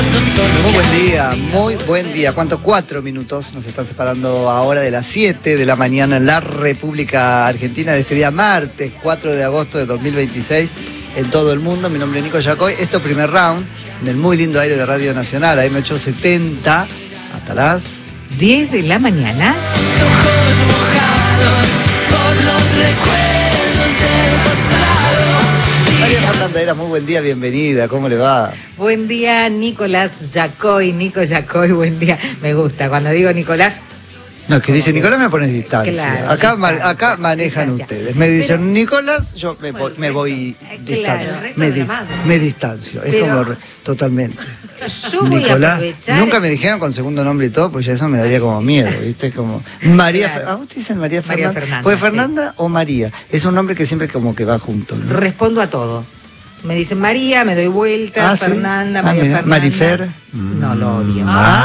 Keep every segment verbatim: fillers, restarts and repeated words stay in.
Muy buen día, muy buen día. ¿Cuánto? Cuatro minutos nos están separando ahora de las siete de la mañana en la República Argentina de este día martes cuatro de agosto de dos mil veintiséis en todo el mundo. Mi nombre es Nico Yacoy. Esto es Primer Round en el muy lindo aire de Radio Nacional, A M ochocientos setenta, hasta las diez de la mañana. Ojos mojados por los recuerdos del pasado. María Fernanda Era, muy buen día, bienvenida, ¿cómo le va? Buen día, Nicolás Yacoy, Nico Yacoy, buen día. Me gusta, cuando digo Nicolás... No, es que dice Nicolás, me pones distancia. Claro, acá distancia, acá manejan distancia. ustedes. Me dicen Pero, Nicolás, yo me voy, me voy Claro, distancia. el Me, di- me distancio. Es Pero- como re- totalmente. Yo voy a Nicolás, aprovechar... nunca me dijeron con segundo nombre y todo, pues ya eso me daría como miedo, ¿viste? Como María, Claro. Fer- ¿a vos te dicen María María Fernanda? Fernanda, Pues sí. Fernanda o María, es un nombre que siempre como que va junto, ¿no? Respondo a todo. Me dicen María, me doy vuelta, Ah, ¿sí? Fernanda, Ah, María mira, Fernanda. Marifer. No, lo odio.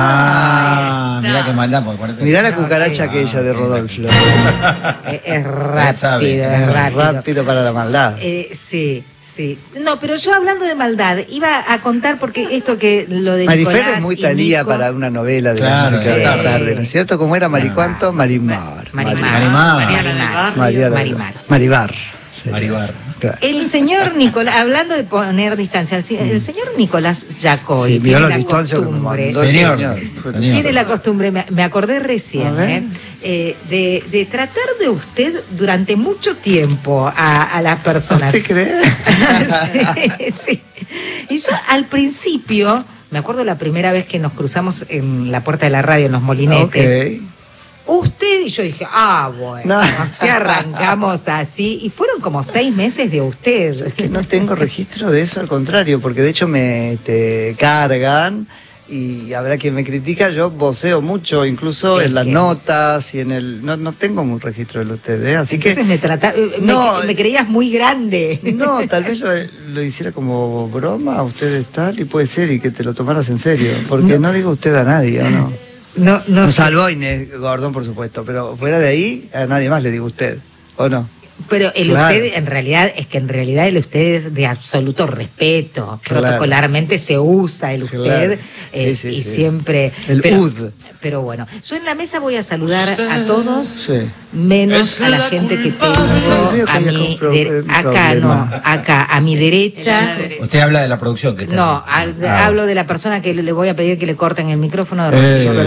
Ah, Mirá que maldad, porque acuérdate. mirá la No, cucaracha sí. aquella de Rodolfo. Es, es rápido, sabe. es Es rápido. rápido para la maldad. Eh, sí, sí. No, pero yo hablando de maldad, iba a contar porque esto que lo de Marifer Nicolás es muy y talía Nico- para una novela de la Claro, música de la sí. tarde, ¿no es cierto? ¿Cómo era Maricuanto? Marimar. Marimar. Marimar. Marimar. María Marimar. Maribar. sería Maribar. eso, claro. El señor Nicolás, hablando de poner distancia, el, el señor Nicolás Yacoy Sí, mirá tiene la la distancia que me costumbre, mandó el Señor. señor. Señor. tiene la costumbre, me, me acordé recién, A ver. ¿eh? Eh, de, de tratar de usted durante mucho tiempo a, a las personas. ¿Usted cree? sí, sí. Y yo al principio, me acuerdo la primera vez que nos cruzamos en la puerta de la radio, en los molinetes. Ok. Usted y yo dije, ah, bueno, No. así arrancamos así. Y fueron como seis meses de usted. Es que no tengo registro de eso, al contrario, porque de hecho me te cargan y habrá quien me critica, yo voceo mucho, incluso Es en las que- notas y en el... No, no tengo un registro de ustedes, así Entonces que... me, trata, me, No, me creías muy grande. No, tal vez lo, lo hiciera como broma, ustedes tal, y puede ser, y que te lo tomaras en serio, porque no, No. digo usted a nadie, ¿o no? No, no Nos sé. salvó a Inés Gordón, por supuesto, pero fuera de ahí, a nadie más le digo usted, ¿o no? Pero el Claro. usted, en realidad, es que en realidad el usted es de absoluto respeto. Claro. Protocolarmente se usa el usted Claro. eh, Sí, sí, y sí. siempre. El pero, ud. Pero bueno, yo en la mesa voy a saludar a todos, Sí. menos Es a la la gente que culpa. tengo Sí, veo que a hay acá mi un pro- de- un acá problema. no, acá a mi derecha. Usted habla de la producción que está. No, al- Ah, hablo de la persona que le voy a pedir que le corten el micrófono de Eh, Rodrigo.